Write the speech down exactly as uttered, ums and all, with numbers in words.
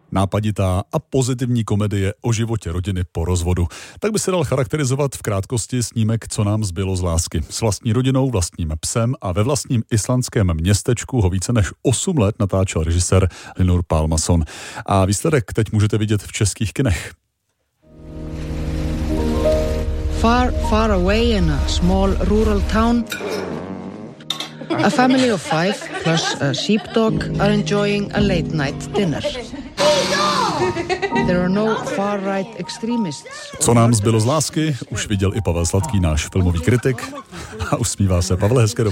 Nápaditá a pozitivní komedie o životě rodiny po rozvodu. Tak by se dal charakterizovat v krátkosti snímek Co nám zbylo z lásky. S vlastní rodinou, vlastním psem a ve vlastním islandském městečku ho více než osm let natáčel režisér Hlynur Pálmason. A výsledek teď můžete vidět v českých kinech. Far, far away in a small rural town, a family of five plus a sheepdog are enjoying a late night dinner. There are no far-right extremists. Co nám zbylo z lásky, už viděl i Pavel Sladký, náš filmový kritik. A usmívá se. Pavle, hezké